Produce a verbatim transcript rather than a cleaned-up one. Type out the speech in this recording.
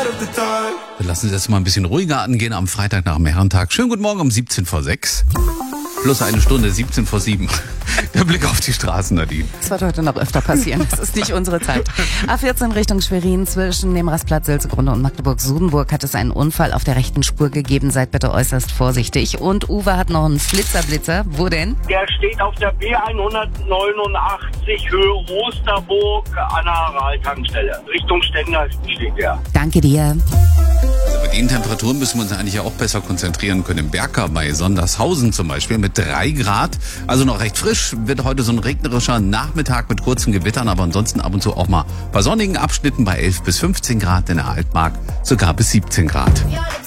Wir lassen Sie das mal ein bisschen ruhiger angehen am Freitag nach dem Herrentag. Schönen guten Morgen um siebzehn vor sechs. Plus eine Stunde, siebzehn vor sieben. Der Blick auf die Straßen, Nadine. Das wird heute noch öfter passieren. Das ist nicht unsere Zeit. A vierzehn Richtung Schwerin zwischen dem Rastplatz Selzegrunde und Magdeburg-Sudenburg hat es einen Unfall auf der rechten Spur gegeben. Seid bitte äußerst vorsichtig. Und Uwe hat noch einen Flitzer-Blitzer. Wo denn? Der steht auf der B hundertneunundachtzig Höhe Osterburg an der Aral-Tankstelle. Richtung Stendal steht der. Danke dir. Also bei den Temperaturen müssen wir uns eigentlich auch besser konzentrieren können. Im Bergkar bei Sondershausen zum Beispiel mit drei Grad. Also noch recht frisch. Wird heute so ein regnerischer Nachmittag mit kurzen Gewittern, aber ansonsten ab und zu auch mal bei sonnigen Abschnitten bei elf bis fünfzehn Grad. In der Altmark sogar bis siebzehn Grad.